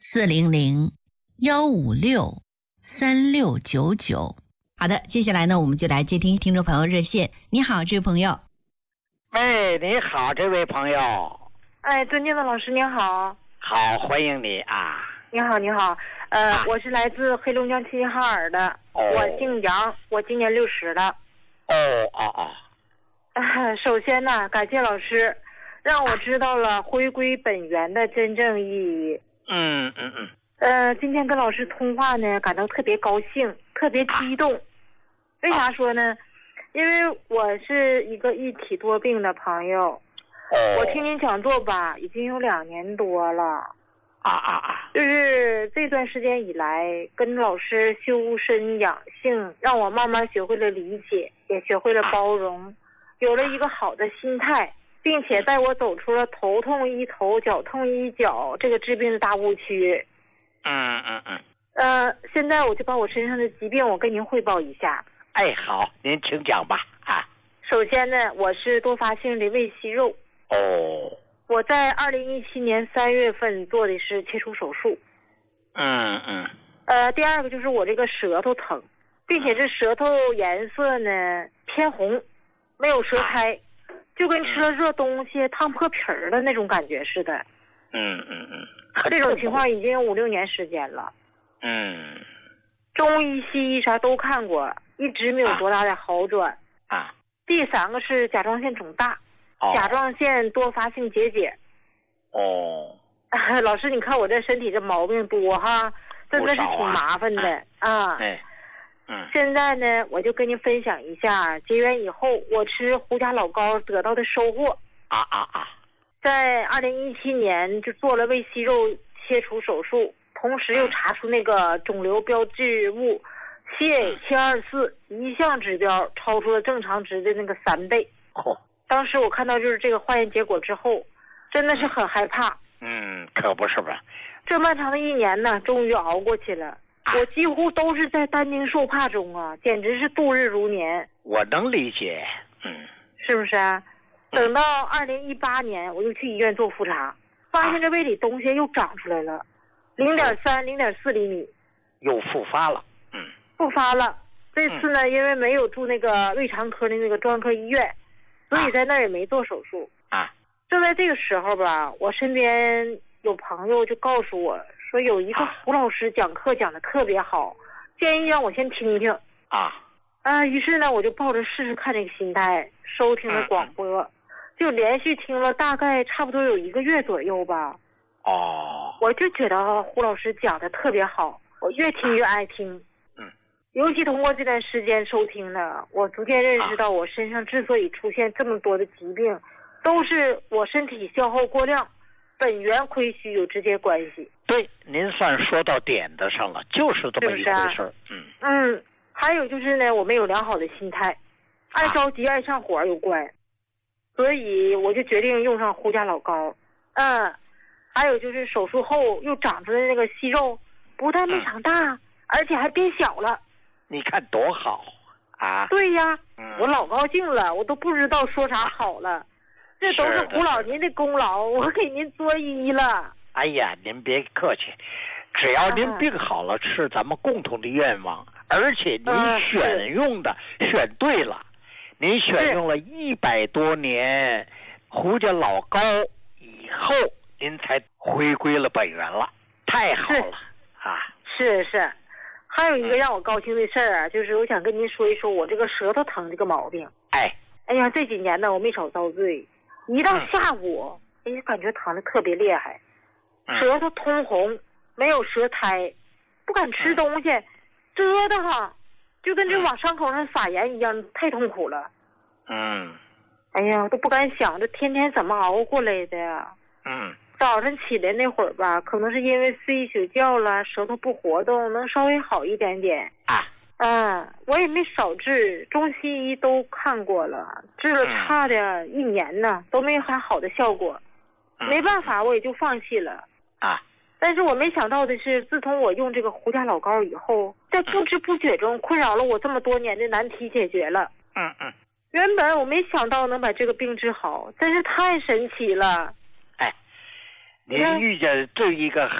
400-156-3699。 好的，接下来呢，我们就来接听听众朋友热线。你好，这位朋友。 喂，你好，这位朋友。 哎，尊敬的老师您好。 好，欢迎你啊。 你好，你好。我是来自黑龙江齐齐哈尔的。我姓杨，我今年60了。首先呢，感谢老师，让我知道了回归本源的真正意义。今天跟老师通话呢，感到特别高兴，特别激动。为啥说呢？因为我是一个一体多病的朋友。我听您讲座吧，已经有2年多了。就是这段时间以来，跟老师修身养性，让我慢慢学会了理解，也学会了包容，有了一个好的心态，并且带我走出了头痛医头，脚痛医脚这个治病的大误区。现在我就把我身上的疾病我跟您汇报一下。 好，您请讲吧。 首先呢，我是多发性的胃息肉。我在2017年3月份做的是切除手术。第二个就是我这个舌头疼，并且这舌头颜色呢偏红，没有舌苔，就跟吃了热东西烫破皮儿的那种感觉似的。这种情况已经有5-6年时间了。中医西医啥都看过，一直没有多大的好转。第3个是甲状腺肿大，甲状腺多发性结节。老师，你看我这身体这毛病多哈，真的是挺麻烦的啊。现在呢，我就跟您分享一下结缘以后我吃胡家老膏得到的收获。在2017年就做了胃息肉切除手术，同时又查出那个肿瘤标志物CA724，一项指标超出了正常值的那个3倍。当时我看到就是这个化验结果之后，真的是很害怕。 可不是吧？ 这漫长的1年呢，终于熬过去了。我几乎都是在担惊受怕中啊，简直是度日如年。 我能理解。 是不是啊？等到2018年，我又去医院做复查，发现这胃里东西又长出来了，0.3、0.4厘米， 又复发了。 复发了。这次呢，因为没有住那个胃肠科的那个专科医院，所以在那儿也没做手术。正在这个时候吧，我身边有朋友就告诉我说，有一个胡老师讲课讲得特别好，建议让我先听听。于是呢，我就抱着试试看这个心态收听了广播，就连续听了大概差不多有1个月左右吧。我就觉得胡老师讲的特别好，我越听越爱听。尤其通过这段时间收听呢，我逐渐认识到我身上之所以出现这么多的疾病，都是我身体消耗过量，本源亏虚有直接关系。 对，您算说到点子上了，就是这么一回事儿。 还有就是呢，我没有良好的心态，爱着急爱上火有关，所以我就决定用上胡家老膏。还有就是手术后又长出来的那个息肉，不但没长大，而且还变小了。 你看多好啊！ 对呀，我老高兴了，我都不知道说啥好了。这都是胡老您的功劳，我给您作揖了。 哎呀，您别客气，只要您病好了，是咱们共同的愿望。而且您选对了，您选用了100多年胡家老膏以后，您才回归了本源了，太好了是。还有一个让我高兴的事儿啊，就是我想跟您说一说我这个舌头疼这个毛病。哎呀，这几年呢我没少遭罪，一到下午感觉疼得特别厉害，舌头通红，没有舌苔，不敢吃东西，折腾哈，就跟这往伤口上撒盐一样，太痛苦了。哎呀，都不敢想这天天怎么熬过来的呀。早晨起来那会儿吧，可能是因为睡一宿觉了，舌头不活动，能稍微好一点点。我也没少治，中西医都看过了，治了差的1年呢，都没啥好的效果。没办法，我也就放弃了。但是我没想到的是，自从我用这个胡家老膏以后，在不知不觉中困扰了我这么多年的难题解决了。原本我没想到能把这个病治好，真是太神奇了。 您遇见这一个